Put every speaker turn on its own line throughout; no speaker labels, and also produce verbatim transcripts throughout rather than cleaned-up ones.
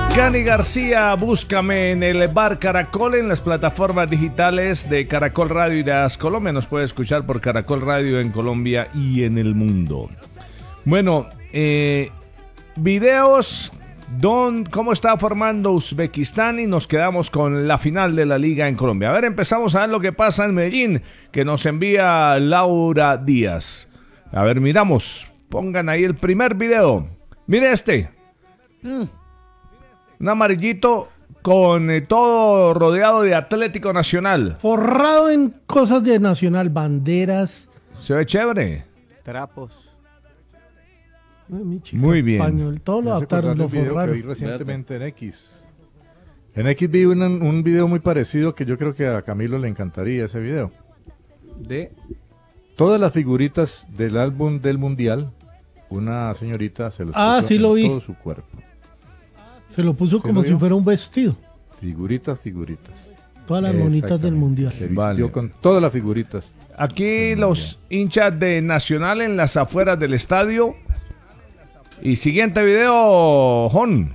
Cani García, búscame en el Bar Caracol, en las plataformas digitales de Caracol Radio y de As Colombia. Nos puede escuchar por Caracol Radio en Colombia y en el mundo. Bueno, eh, videos, don, cómo está formando Uzbekistán, y nos quedamos con la final de la liga en Colombia. A ver, empezamos a ver lo que pasa en Medellín, que nos envía Laura Díaz. A ver, miramos, pongan ahí el primer video. Mire este. Mm. Un amarillito con eh, todo rodeado de Atlético Nacional.
Forrado en cosas de Nacional, banderas.
Se ve chévere.
Trapos.
Ay, chica,
muy bien.
Pañol, todo lo adaptaron, lo forraron.
Que vi recientemente en X. En X vi un, un video muy parecido que yo creo que a Camilo le encantaría ese video.
De
todas las figuritas del álbum del Mundial, una señorita se los
ah,
puso
sí
en
lo vi.
todo su cuerpo.
Se lo puso
¿Se
como
lo
si fuera un vestido.
Figuritas, figuritas.
Todas las monitas del Mundial.
Se vistió
vale.
con todas las figuritas.
Aquí los hinchas de Nacional en las afueras del estadio. Y siguiente video, Jon.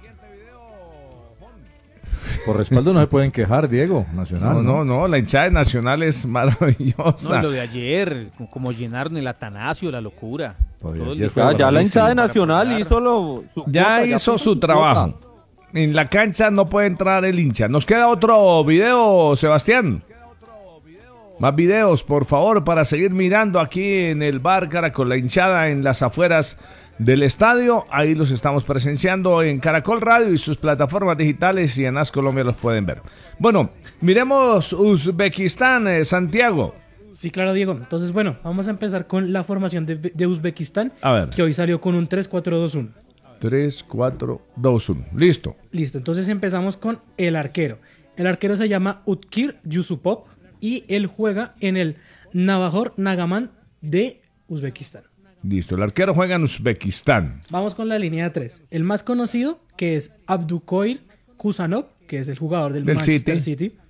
Por respaldo no se pueden quejar, Diego. Nacional.
No, no, no, la hinchada de Nacional es maravillosa.
No, lo de ayer, como llenaron el Atanasio, la locura.
Todo
Todo el
ayer
día-
fue
Ya, ya la
buenísimo.
hinchada de Nacional hizo lo, su
Ya
cuota,
hizo
puso
su trabajo.
cuota.
En la cancha no puede entrar el hincha. Nos queda otro video, Sebastián. Más videos, por favor, para seguir mirando aquí en el Bar Caracol, la hinchada en las afueras del estadio. Ahí los estamos presenciando en Caracol Radio y sus plataformas digitales, y en As Colombia los pueden ver. Bueno, miremos Uzbekistán, eh, Santiago.
Sí, claro, Diego. Entonces, bueno, vamos a empezar con la formación de, de Uzbekistán,
A ver.
que hoy salió con un tres cuatro dos uno.
tres, cuatro, dos, uno. Listo.
Listo, entonces empezamos con el arquero. El arquero se llama Utkir Yusupov y él juega en el Navajor Nagaman de Uzbekistán.
Listo. El arquero juega en Uzbekistán.
Vamos con la línea de tres. El más conocido, que es Abdukoir Kusanov, que es el jugador del,
Del
Manchester
City.
City.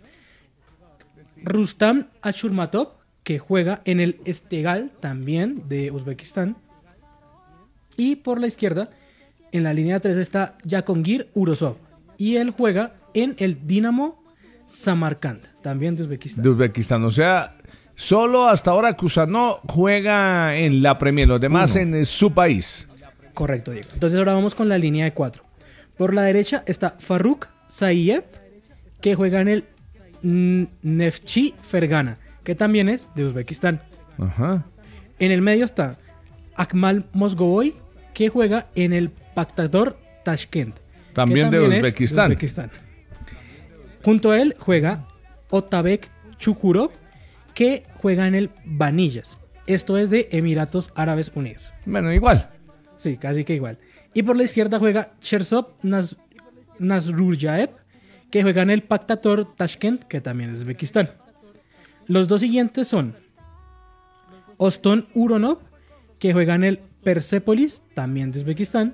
Rustam Ashurmatov, que juega en el Esteghlal, también de Uzbekistán. Y por la izquierda, en la línea tres está Yakongir Urosov, y él juega en el Dinamo Samarkand, también de Uzbekistán.
De Uzbekistán. O sea, solo hasta ahora Kusanov juega en la Premier, los demás
Uno.
en eh, su país.
Correcto, Diego. Entonces ahora vamos con la línea de cuatro. Por la derecha está Farrukh Saiev, que juega en el N- Neftchi Fergana, que también es de Uzbekistán.
Ajá.
En el medio está Akmal Mozgovoy, que juega en el Pakhtar Tashkent,
También
que
de
es
Uzbekistán.
Uzbekistán. Junto a él juega Otabek Chukurov, que juega en el Vanillas. Esto es de Emiratos Árabes Unidos.
Bueno, igual.
Sí, casi que igual. Y por la izquierda juega Chersov Naz- Nazrurjaev, que juega en el Pakhtar Tashkent, que también es Uzbekistán. Los dos siguientes son Oston Uronov, que juega en el Persepolis, también de Uzbekistán.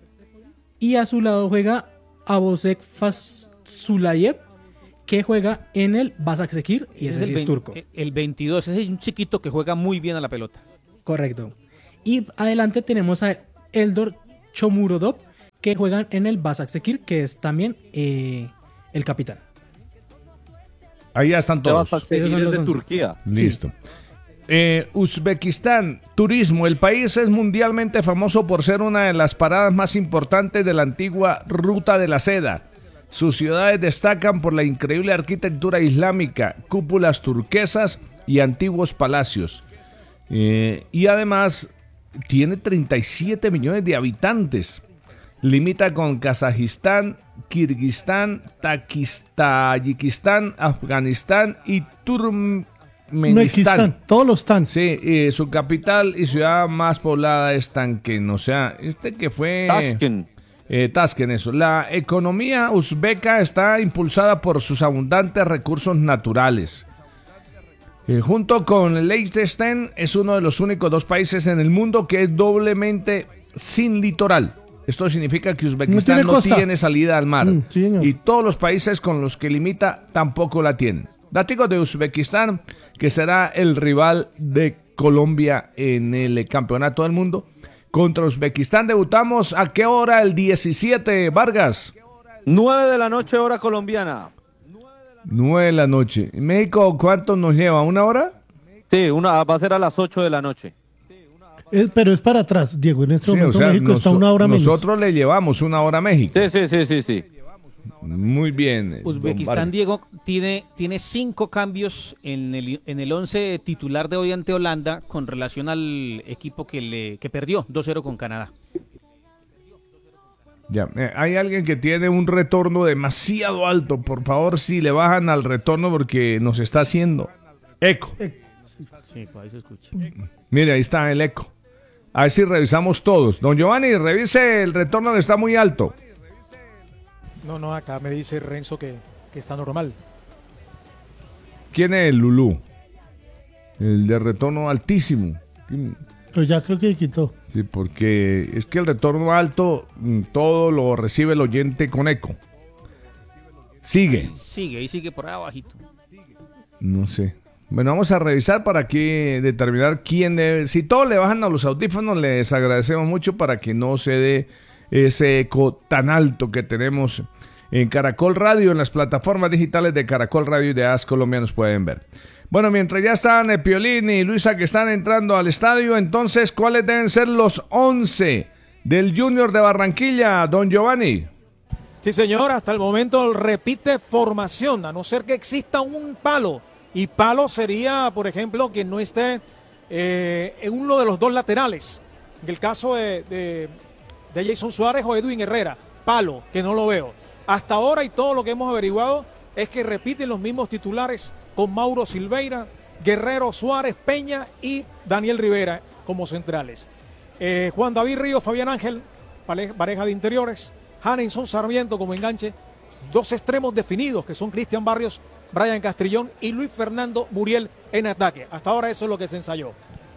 Y a su lado juega Abosek Fasulayev, que juega en el Başakşehir, y ese
es
sí
el
es
vein-
turco.
El veintidós, ese es un chiquito que juega muy bien a la pelota.
Correcto. Y adelante tenemos a Eldor Chomurodov, que juegan en el Başakşehir, que es también eh, el capitán.
Ahí ya están
Te vas
todos.
a seguir
Esos son los
desde
once.
Turquía.
Listo. Eh, Uzbekistán, turismo. El país es mundialmente famoso por ser una de las paradas más importantes de la antigua Ruta de la Seda. Sus ciudades destacan por la increíble arquitectura islámica, cúpulas turquesas y antiguos palacios. Eh, y además tiene treinta y siete millones de habitantes. Limita con Kazajistán, Kirguistán, Takis- Tayikistán, Afganistán y Turkmenistán.
Uzbekistán, todos los están.
Sí, y su capital y ciudad más poblada es Tanken, o sea, este que fue...
Tashkent.
Eh, Tashkent, eso. La economía uzbeca está impulsada por sus abundantes recursos naturales. Eh, junto con Liechtenstein, es uno de los únicos dos países en el mundo que es doblemente sin litoral. Esto significa que Uzbekistán
tiene
no
costa.
tiene salida al mar.
Mm, sí, señor.
Y todos los países con los que limita tampoco la tienen. Datos de Uzbekistán, que será el rival de Colombia en el Campeonato del Mundo. Contra Uzbekistán debutamos, ¿a qué hora? El diecisiete, Vargas.
nueve de la noche, hora colombiana.
nueve de la noche. ¿México cuánto nos lleva? ¿Una hora?
Sí, una, va a ser a las ocho de la noche.
Es- pero es para atrás, Diego. En este
Sí, o
momento
sea,
México está
noso-
una hora menos.
nosotros le llevamos una hora a México.
Sí, sí, sí, sí, sí.
Muy bien. don
Uzbekistán,
Vargas.
Diego, tiene, tiene cinco cambios en el, en el once titular de hoy ante Holanda con relación al equipo que, le, que perdió dos cero con Canadá.
Ya, eh, hay alguien que tiene un retorno demasiado alto. Por favor, si le bajan al retorno porque nos está haciendo eco.
Sí, pues ahí se escucha.
Mire, ahí está el eco. A ver si revisamos todos. Don Giovanni, revise el retorno que está muy alto.
No, no, acá me dice Renzo que, que está normal.
¿Quién es el Lulú? El de retorno altísimo.
Pero ya creo que quitó.
Sí, porque es que el retorno alto mm, todo lo recibe el oyente con eco. Sigue.
Sigue, ahí sigue por ahí abajito.
No sé. Bueno, vamos a revisar para aquí determinar quién debe. Si todos le bajan a los audífonos, les agradecemos mucho para que no se dé ese eco tan alto que tenemos en Caracol Radio, en las plataformas digitales de Caracol Radio y de A S Colombia nos pueden ver. Bueno, mientras ya están eh, Piolín y Luisa que están entrando al estadio, entonces, ¿cuáles deben ser los once del Junior de Barranquilla, don Giovanni?
Sí, señor, hasta el momento repite formación, a no ser que exista un palo. Y palo sería, por ejemplo, que no esté eh, en uno de los dos laterales. En el caso de, de, de Jason Suárez o Edwin Herrera. Palo, que no lo veo. Hasta ahora y todo lo que hemos averiguado es que repiten los mismos titulares con Mauro Silveira, Guerrero, Suárez, Peña y Daniel Rivera como centrales. Eh, Juan David Ríos, Fabián Ángel, pare- pareja de interiores. Hanenson Sarmiento como enganche. Dos extremos definidos que son Cristian Barrios, Brian Castrillón y Luis Fernando Muriel en ataque. Hasta ahora eso es lo que se ensayó.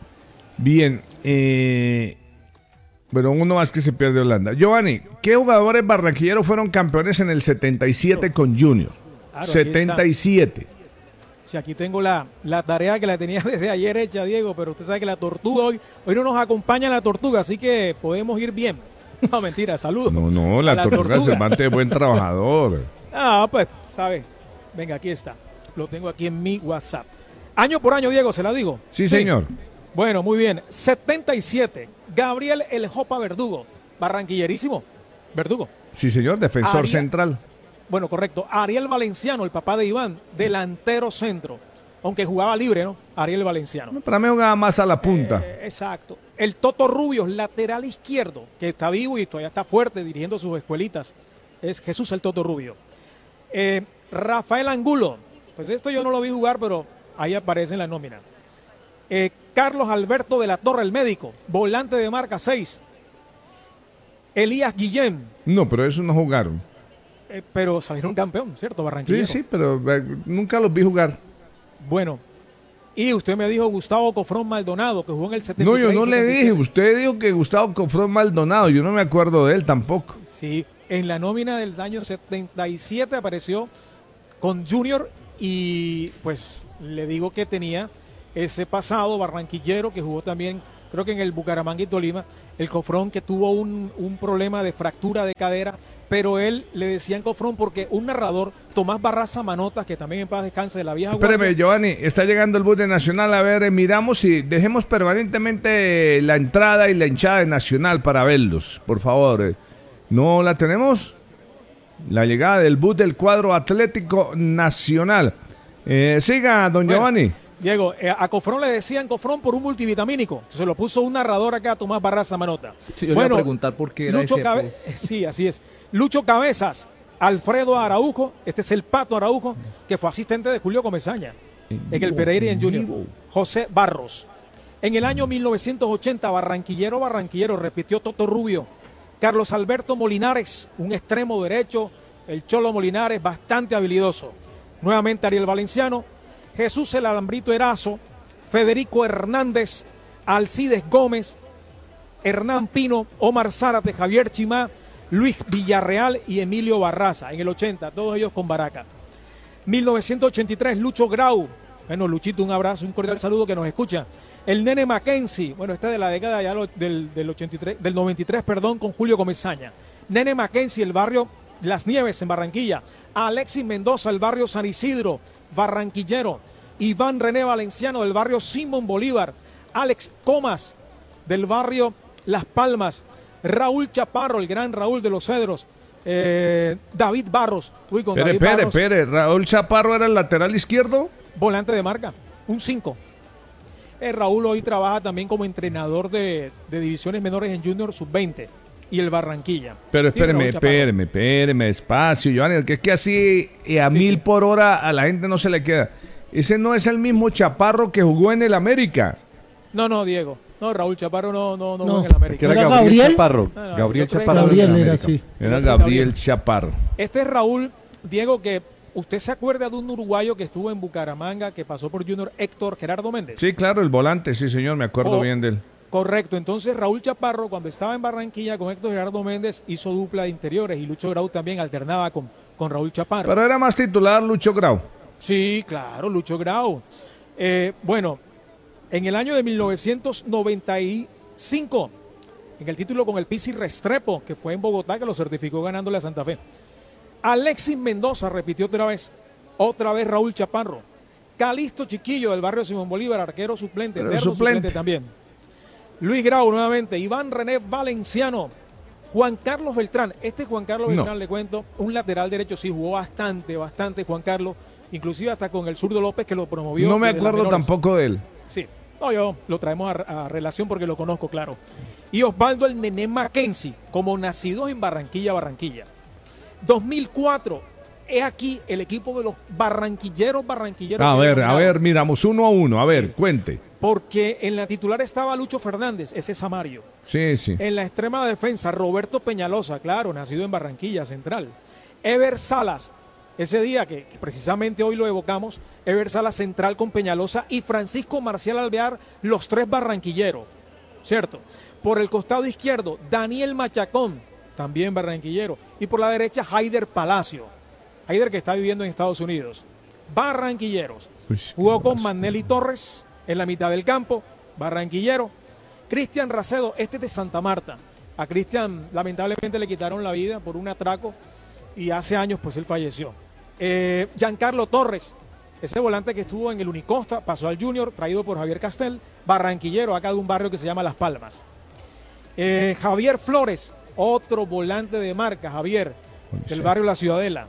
Bien, eh, bueno, uno más que se pierde Holanda. Giovanni, ¿qué jugadores barranquilleros fueron campeones en el setenta y siete con Junior?
Claro, aquí
setenta y siete.
Sí, aquí tengo la, la tarea que la tenía desde ayer hecha, Diego, pero usted sabe que la tortuga hoy, hoy no nos acompaña la tortuga, así que podemos ir bien. No, mentira, saludos.
No, no,
a
la, tortuga Cervantes es buen trabajador.
Ah, pues, ¿sabe? Venga, aquí está. Lo tengo aquí en mi WhatsApp. Año por año, Diego, ¿se la digo?
Sí, señor.
Bueno, muy bien. setenta y siete. Gabriel El Jopa Verdugo. Barranquillerísimo. Verdugo.
Sí, señor, defensor
Ariel-
central.
Bueno, correcto. Ariel Valenciano, el papá de Iván, delantero centro. Aunque jugaba libre, ¿no? Ariel Valenciano.
Para mí jugaba más a la punta.
Eh, exacto. El Toto Rubios, lateral izquierdo, que está vivo y todavía está fuerte dirigiendo sus escuelitas. Es Jesús el Toto Rubio. Eh, Rafael Angulo. Pues esto yo no lo vi jugar, pero ahí aparece en la nómina. Eh, Carlos Alberto de la Torre, el médico, volante de marca seis. Elías Guillén,
No, pero eso no jugaron.
eh, pero salieron campeón, ¿cierto? Barranquilla.
Sí, sí, pero eh, nunca los vi jugar.
Bueno, y usted me dijo Gustavo Cofrón Maldonado, que jugó en el setenta y tres.
No, yo no le
setenta y
dije.
siete.
Usted dijo que Gustavo Cofrón Maldonado. Yo no me acuerdo de él tampoco.
Sí, en la nómina del año setenta y siete apareció con Junior y pues le digo que tenía ese pasado barranquillero que jugó también, creo que en el Bucaramanga y Tolima, el Cofrón que tuvo un, un problema de fractura de cadera, pero él le decían Cofrón porque un narrador, Tomás Barraza Manotas, que también en paz descanse de la vieja
Espéreme,
guardia,
Giovanni, está llegando el bus de Nacional. A ver, eh, miramos y dejemos permanentemente la entrada y la hinchada de Nacional para verlos, por favor. eh. ¿No la tenemos? La llegada del bus del cuadro Atlético Nacional. Eh, siga, don
Bueno,
Giovanni.
Diego, eh, a Cofrón le decían Cofrón por un multivitamínico. Se lo puso un narrador acá, Tomás Barraza Manota.
Sí, yo le iba a preguntar por qué era
Lucho
ese
Cabe-
apodo.
Sí, así es. Lucho Cabezas, Alfredo Araujo, este es el Pato Araujo, que fue asistente de Julio Comesaña en el Pereira y en Junior. José Barros. En el año mil novecientos ochenta, Barranquillero, Barranquillero, repitió Toto Rubio. Carlos Alberto Molinares, un extremo derecho, el Cholo Molinares, bastante habilidoso. Nuevamente Ariel Valenciano, Jesús el Alambrito Erazo, Federico Hernández, Alcides Gómez, Hernán Pino, Omar Zárate, Javier Chimá, Luis Villarreal y Emilio Barraza en el ochenta, todos ellos con Baraca. mil novecientos ochenta y tres, Lucho Grau. Bueno, Luchito, un abrazo, un cordial saludo que nos escucha. El Nene Mackenzie, bueno, este de la década ya lo- del, del, ochenta y tres, del noventa y tres, perdón, con Julio Comesaña. Nene Mackenzie, el barrio Las Nieves en Barranquilla, Alexis Mendoza del barrio San Isidro, barranquillero, Iván René Valenciano del barrio Simón Bolívar, Alex Comas del barrio Las Palmas, Raúl Chaparro, el gran Raúl de los Cedros, eh, David Barros. Uy, con
Pere,
David
pere,
Barros,
pere, Raúl Chaparro era el lateral izquierdo.
volante de marca, un cinco. Eh, Raúl hoy trabaja también como entrenador de, de divisiones menores en Junior sub veinte y el Barranquilla.
Pero
Y
espéreme,
Raúl Chaparro.
espéreme, espéreme, despacio, Giovanni, que es que así eh, a
Sí,
mil
sí.
por hora a la gente no se le queda. Ese no es el mismo Chaparro que jugó en el América.
No, no, Diego. No, Raúl Chaparro no, no, no,
No.
juega en el América.
Que era
¿Era
Gabriel,
Gabriel?
Chaparro.
Ah,
Gabriel
yo creo que
Chaparro.
Gabriel
de
era
América.
así.
Era
Otro
Gabriel
Gabriel.
Chaparro.
Este es Raúl, Diego, que usted se acuerda de un uruguayo que estuvo en Bucaramanga, que pasó por Junior, Héctor Gerardo Méndez.
Sí, claro, el volante, sí, señor, me acuerdo
Oh.
bien de él.
Correcto, entonces Raúl Chaparro, cuando estaba en Barranquilla con Héctor Gerardo Méndez, hizo dupla de interiores y Lucho Grau también alternaba con, con Raúl Chaparro.
Pero era más titular Lucho Grau.
Sí, claro, Lucho Grau. Eh, bueno, en el año de mil novecientos noventa y cinco, en el título con el Pizzi Restrepo, que fue en Bogotá, que lo certificó ganándole a Santa Fe. Alexis Mendoza repitió otra vez, otra vez Raúl Chaparro. Calixto Chiquillo del barrio Simón Bolívar, arquero suplente,
Pero
eterno
suplente.
suplente también. Luis Grau nuevamente, Iván René Valenciano, Juan Carlos Beltrán. Este Juan Carlos
No.
Beltrán, le cuento, un lateral derecho, sí, jugó bastante, bastante Juan Carlos, inclusive hasta con el zurdo López que lo promovió.
No me
desde las
acuerdo
menores.
tampoco de él.
Sí, no, yo lo traemos a, a relación porque lo conozco, claro. Y Osvaldo el Nené Mackenzie, como nacidos en Barranquilla, Barranquilla. dos mil cuatro, he aquí el equipo de los barranquilleros, barranquilleros.
A
que
ver, a
dominaron.
ver, miramos uno a uno. A ver, cuente.
Porque en la titular estaba Lucho Fernández, ese es Samario.
Sí, sí.
En la extrema defensa, Roberto Peñalosa, claro, nacido en Barranquilla Central. Ever Salas, ese día que, que precisamente hoy lo evocamos, Ever Salas central con Peñalosa y Francisco Marcial Alvear, los tres barranquilleros, ¿cierto? Por el costado izquierdo, Daniel Machacón, también barranquillero. Y por la derecha, Haider Palacio. Haider que está viviendo en Estados Unidos. Barranquilleros.
Uy,
Jugó
qué
con
golazo.
Manelli Torres en la mitad del campo, barranquillero. Cristian Racedo, este es de Santa Marta. A Cristian lamentablemente le quitaron la vida por un atraco y hace años pues él falleció. Eh, Giancarlo Torres, ese volante que estuvo en el Unicosta, pasó al Junior, traído por Javier Castel, barranquillero acá de un barrio que se llama Las Palmas. Eh, Javier Flores, otro volante de marca, Javier, del barrio La Ciudadela.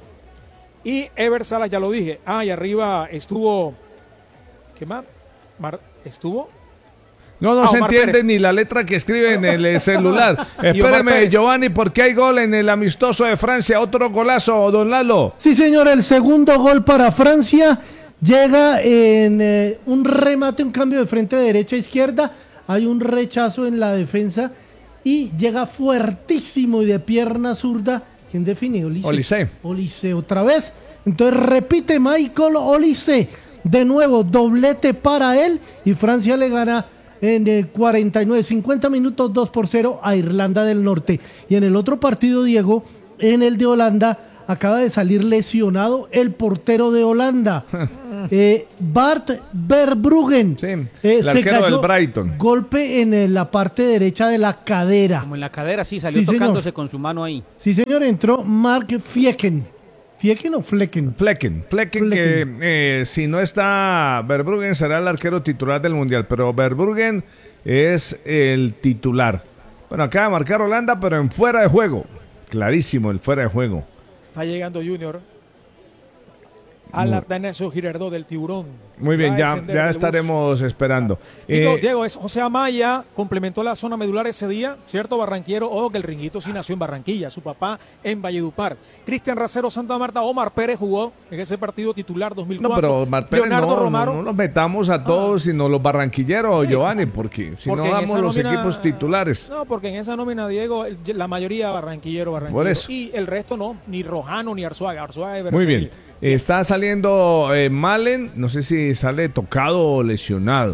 Y Ever Salas, ya lo dije. Ah, y arriba estuvo, ¿qué más? Mar- estuvo
No, no
Ah,
se
Omar
entiende
Pérez.
ni la letra que escribe en el eh, celular.
Y Omar
Espéreme,
Pérez.
Giovanni, porque hay gol en el amistoso de Francia. Otro golazo, don Lalo.
Sí, señor, el segundo gol para Francia llega en eh, un remate, un cambio de frente de derecha a izquierda. Hay un rechazo en la defensa y llega fuertísimo y de pierna zurda. ¿Quién define? Olise.
Olise.
Olise otra vez. Entonces repite Michael Olise. De nuevo, doblete para él y Francia le gana en el cuarenta y nueve, cincuenta minutos, dos por cero a Irlanda del Norte. Y en el otro partido, Diego, en el de Holanda, acaba de salir lesionado el portero de Holanda, eh, Bart Verbruggen.
Sí,
Eh,
el
se
arquero
cayó,
del Brighton.
golpe en eh, la parte derecha de la cadera.
Como en la cadera, sí, salió
Sí, señor.
tocándose con su mano ahí.
Sí, señor, entró Mark Flecken. ¿Flecken o Flecken?
Flecken, Flecken,
Flecken.
que eh, si no está Verbruggen será el arquero titular del Mundial, pero Verbruggen es el titular. Bueno, acaba de marcar Holanda, pero en fuera de juego. Clarísimo el fuera de juego.
Está llegando Junior al Atanasio Girardot del Tiburón.
Muy bien,
Va a
ya,
descender
ya
del bus.
estaremos esperando.
Digo,
Eh,
Diego, es José Amaya, complementó la zona medular ese día, ¿cierto? Barranquero, ojo que el Ringuito sí nació en Barranquilla, su papá en Valledupar. Cristian Racero, Santa Marta, Omar Pérez jugó en ese partido titular dos mil
no,
cuatro.
pero Mar Pérez,
Leonardo
no,
Romaro,
no, no nos metamos a todos, sino los barranquilleros, Giovanni, porque si
porque
no
en
damos
esa
los
nómina-
equipos titulares.
No, porque en esa nómina, Diego, el- la mayoría barranquillero, barranquillero.
Por eso.
Y el resto no, ni Rojano ni Arzuaga. Arzuaga de
Muy
Versailles.
bien. Está saliendo eh, Malen, no sé si sale tocado o lesionado.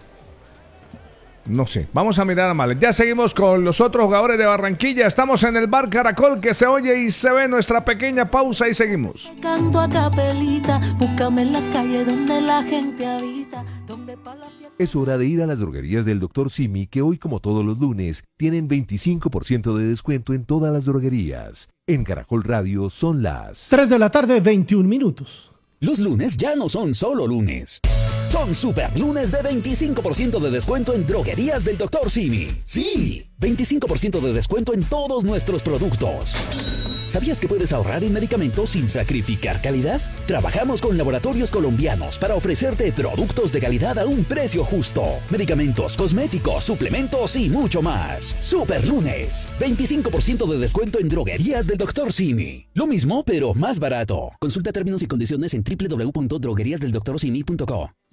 No sé, vamos a mirar a Malen. Ya seguimos con los otros jugadores de Barranquilla. Estamos en el bar Caracol, que se oye y se ve nuestra pequeña pausa y seguimos.
Canto a capelita, búscame en la calle donde la gente habita, donde pa' la fiesta.
Es hora de ir a las droguerías del doctor Simi, que hoy, como todos los lunes, tienen veinticinco por ciento de descuento en todas las droguerías. En Caracol Radio son las
tres de la tarde, veintiún minutos.
Los lunes ya no son solo lunes. Son super lunes de veinticinco por ciento de descuento en droguerías del doctor Simi. Sí, veinticinco por ciento de descuento en todos nuestros productos. ¿Sabías que puedes ahorrar en medicamentos sin sacrificar calidad? Trabajamos con laboratorios colombianos para ofrecerte productos de calidad a un precio justo. Medicamentos, cosméticos, suplementos y mucho más. Super lunes, veinticinco por ciento de descuento en droguerías del doctor Simi. Lo mismo, pero más barato. Consulta términos y condiciones en doble u doble u doble u punto droguerías del doctor simi punto co.